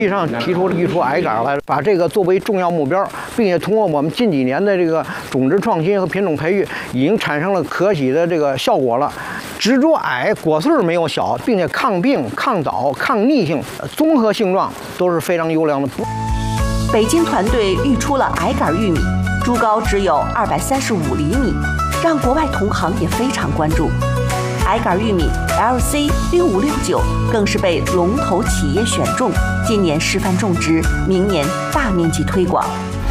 实际上提出育出矮杆来，把这个作为重要目标，并且通过我们近几年的这个种植创新和品种培育，已经产生了可喜的这个效果了。植株矮，果穗没有小，并且抗病、抗倒、抗逆性，综合性状都是非常优良的。 北京团队育出了矮杆玉米，株高只有235厘米，让国外同行也非常关注。矮杆玉米 LC6569更是被龙头企业选中，今年示范种植，明年大面积推广。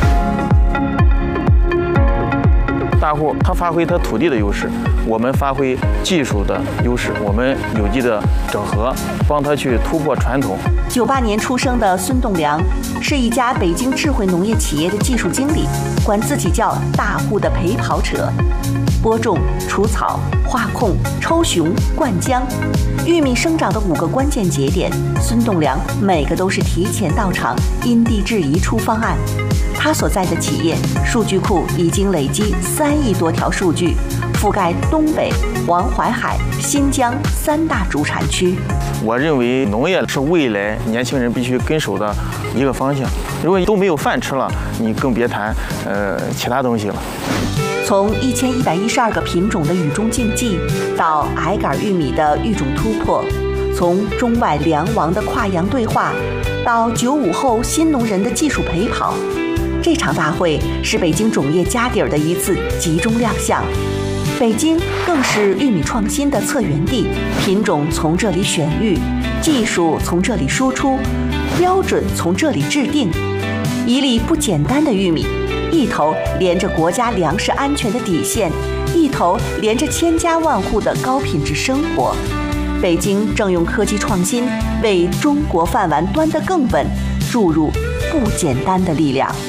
大户他发挥他土地的优势，我们发挥技术的优势，我们有机的整合，帮他去突破传统。 98年出生的孙栋梁是一家北京智慧农业企业的技术经理，管自己叫大户的陪跑者。播种、除草、化控、抽雄、灌浆，玉米生长的5个关键节点，孙栋梁每个都是提前到场，因地制宜出方案。他所在的企业数据库已经累积3亿多条数据，覆盖东北、黄淮海、新疆3大主产区。 我认为农业是未来年轻人必须跟守的一个方向。如果都没有饭吃了，你更别谈其他东西了。 从1112个品种的与中竞技，到矮杆玉米的育种突破，从中外粮王的跨洋对话，到95后新农人的技术陪跑，这场大会是北京种业家底儿的一次集中亮相。北京更是玉米创新的策源地，品种从这里选育，技术从这里输出，标准从这里制定。一粒不简单的玉米，一头连着国家粮食安全的底线，一头连着千家万户的高品质生活。北京正用科技创新为中国饭碗端得更稳注入不简单的力量。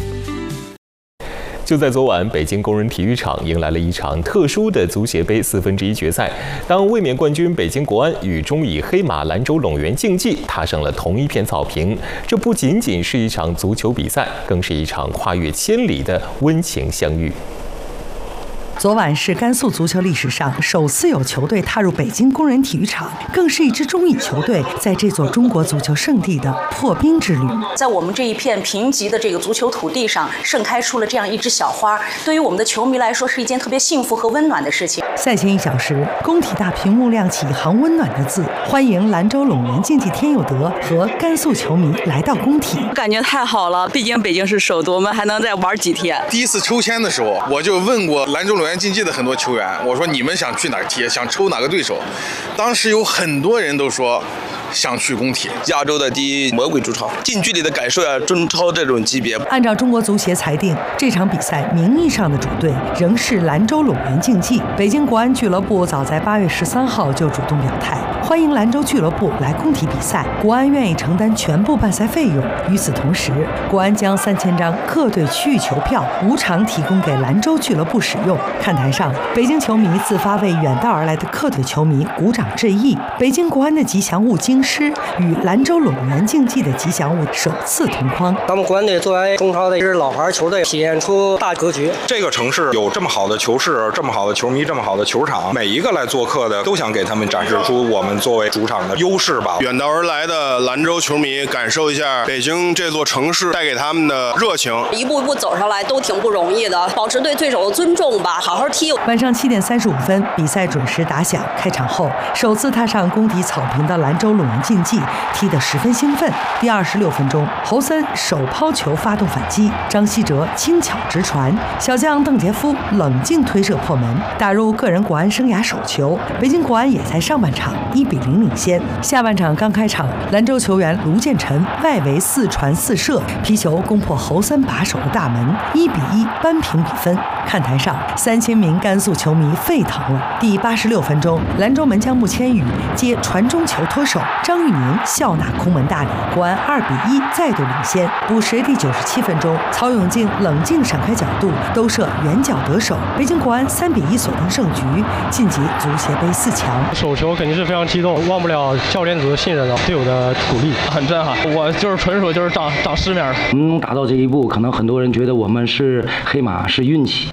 就在昨晚，北京工人体育场迎来了一场特殊的足协杯1/4决赛。当卫冕冠军北京国安与中乙黑马兰州陇源竞技踏上了同一片草坪，这不仅仅是一场足球比赛，更是一场跨越千里的温情相遇。 昨晚是甘肃足球历史上首次有球队踏入北京工人体育场，更是一支中乙球队在这座中国足球圣地的破冰之旅。 在我们这一片贫瘠的这个足球土地上，盛开出了这样一枝小花，对于我们的球迷来说是一件特别幸福和温暖的事情。 赛前1小时，工体大屏幕亮起一行温暖的字，欢迎兰州陇源竞技天佑德和甘肃球迷来到工体。 感觉太好了，毕竟北京是首都，我们还能再玩几天。 第一次抽签的时候，我就问过兰州陇源竞技的很多球员，我说你们想去哪儿踢，想抽哪个对手？当时有很多人都说想去工体。 亚洲的第一魔鬼主场，近距离的感受要中超这种级别。 按照中国足协裁定，这场比赛名义上的主队仍是兰州陇源竞技。北京国安俱乐部早在8月13号就主动表态，欢迎兰州俱乐部来工体比赛，国安愿意承担全部办赛费用。与此同时，国安将3000张客队区域球票无偿提供给兰州俱乐部使用。看台上，北京球迷自发为远道而来的客队球迷鼓掌致意。北京国安的吉祥物京师与兰州陇源竞技的吉祥物首次同框。 咱们国安队作为中超的一支老牌球队，体现出大格局。 这个城市有这么好的球市，这么好的球迷，这么好的球场，每一个来做客的都想给他们展示出我们作为主场的优势吧。 远道而来的兰州球迷感受一下北京这座城市带给他们的热情， 一步一步走上来都挺不容易的，保持对对手的尊重吧，好好踢。 晚上7点35分，比赛准时打响。开场后，首次踏上工体草坪的兰州陇源竞技踢得十分兴奋。第26分钟，侯森手抛球发动反击，张稀哲轻巧直传，小将邓杰夫冷静推射破门，打入个人国安生涯首球。北京国安也在上半场1比0领先。下半场刚开场，兰州球员卢建臣外围4传4射，皮球攻破侯森把守的大门，1比1扳平比分。看台上，3000名甘肃球迷沸腾了。第86分钟，兰州门将穆千羽接传中球脱手，张玉宁笑纳空门大礼，国安2比1再度领先。补时第97分钟，曹永静冷静闪开角度，兜射远角得手，北京国安3比1锁定胜局，晋级足协杯4强。 首球肯定是非常激动，忘不了教练组的信任了，队友的鼓励， 很震撼。我就是纯属就是长世面了。 能达到这一步，可能很多人觉得我们是黑马，是运气。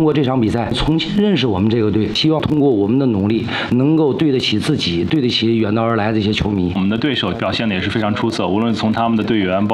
通过这场比赛重新认识我们这个队，希望通过我们的努力，能够对得起自己，对得起远道而来的一些球迷。 我们的对手表现的也是非常出色，无论从他们的队员。